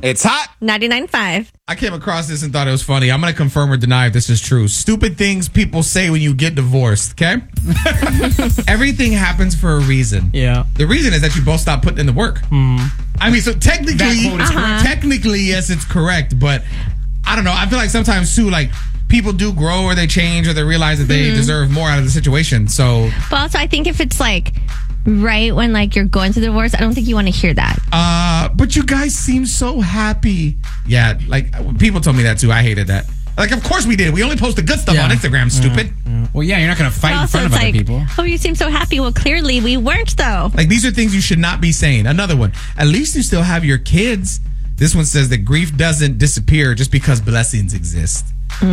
It's hot. 99.5. I came across this and thought it was funny. I'm going to confirm or deny if this is true. Stupid things people say when you get divorced, okay? Everything happens for a reason. Yeah. The reason is that you both stop putting in the work. I mean, so technically, yes, it's correct. But I don't know. I feel like sometimes, too, like, people do grow or they change or they realize that they deserve more out of the situation. So, But also, I think if it's like right when like you're going through the divorce, I don't think you want to hear that. but you guys seem so happy. Yeah, like people told me that too. I hated that. Like, of course we did. We only post the good stuff on Instagram, stupid. Well, yeah, you're not going to fight in front of other people. Oh, you seem so happy. Well, clearly we weren't, though. Like, these are things you should not be saying. Another one. At least you still have your kids. This one says that grief doesn't disappear just because blessings exist.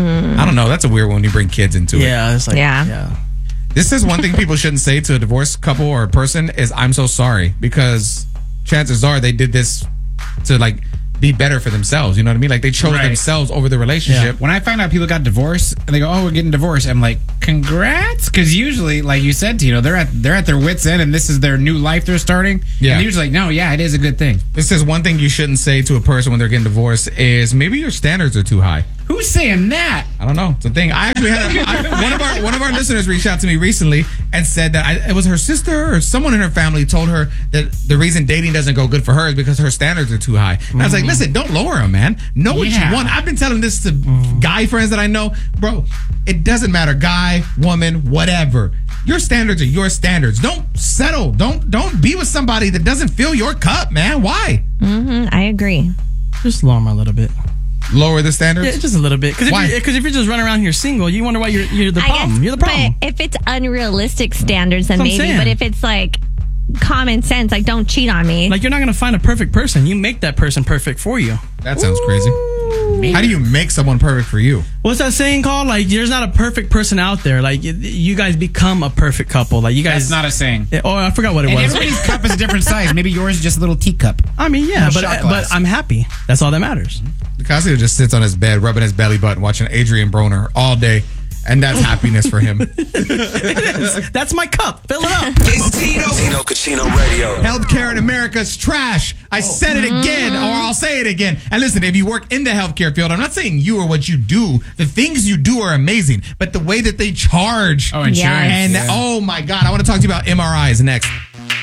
I don't know. That's a weird one when you bring kids into it. Yeah, it's like, Yeah. This says one thing people shouldn't say to a divorced couple or a person is, I'm so sorry. Because chances are they did this to, like, be better for themselves. You know what I mean? Like, they chose themselves over the relationship. When I find out people got divorced and they go, "Oh, we're getting divorced," I'm like, "Congrats!" Because usually, like you said, Tino, they're at their wits' end, and this is their new life they're starting. Yeah. And you're just like, "No, yeah, it is a good thing." This says one thing you shouldn't say to a person when they're getting divorced is maybe your standards are too high. Who's saying that? I don't know. It's a thing. I actually had one of our listeners reached out to me recently and said that it was her sister or someone in her family told her that the reason dating doesn't go good for her is because her standards are too high. And I was like, listen, don't lower them, man. Know what you want. I've been telling this to guy friends that I know, bro. It doesn't matter, guy, woman, whatever. Your standards are your standards. Don't settle. Don't be with somebody that doesn't fill your cup, man. Why? I agree. Just lower them a little bit. Lower the standards? Yeah, just a little bit. Why? Because if you're just running around here single, you wonder why you're the I problem. guess, You're the problem. But if it's unrealistic standards, then That's what I'm maybe. saying. But if it's like common sense, like don't cheat on me. Like, you're not going to find a perfect person. You make that person perfect for you. That sounds crazy. How do you make someone perfect for you? What's that saying called? Like, there's not a perfect person out there. Like, you guys become a perfect couple. Like, you guys. That's not a saying. Oh, I forgot what it And was. everybody's cup is a different size. Maybe yours is just a little teacup. I mean, yeah, No but shot glass. I'm happy. That's all that matters. Casio just sits on his bed, rubbing his belly button, watching Adrian Broner all day. And that's happiness for him. That's my cup. Fill it up. It's Tino Cucino Radio. Healthcare in America is trash. I said it again, or I'll say it again. And listen, if you work in the healthcare field, I'm not saying you or what you do. The things you do are amazing. But the way that they charge. Oh, insurance. Yes. And oh my God, I want to talk to you about MRIs next.